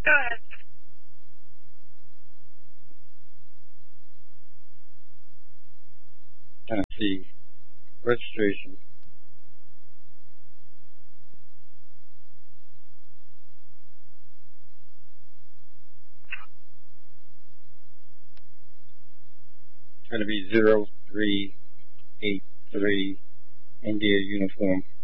Go ahead. Tennessee registration. It's going to be 0383 India uniform.